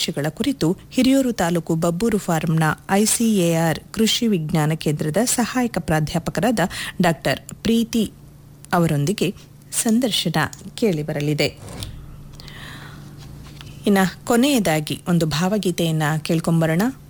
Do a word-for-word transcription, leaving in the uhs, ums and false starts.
ಪರೀಕ್ಷೆಗಳ ಕುರಿತು ಹಿರಿಯೂರು ತಾಲೂಕು ಬಬ್ಬೂರು ಫಾರಂನ ಐಸಿಎಆರ್ ಕೃಷಿ ವಿಜ್ಞಾನ ಕೇಂದ್ರದ ಸಹಾಯಕ ಪ್ರಾಧ್ಯಾಪಕರಾದ ಡಾಕ್ಟರ್ ಪ್ರೀತಿ ಅವರೊಂದಿಗೆ ಸಂದರ್ಶನ ಕೇಳಿಬರಲಿದೆ. ಇನ್ನು ಕೊನೆಯದಾಗಿ ಒಂದು ಭಾವಗೀತೆಯನ್ನು ಕೇಳ್ಕೊಂಬರೋಣ.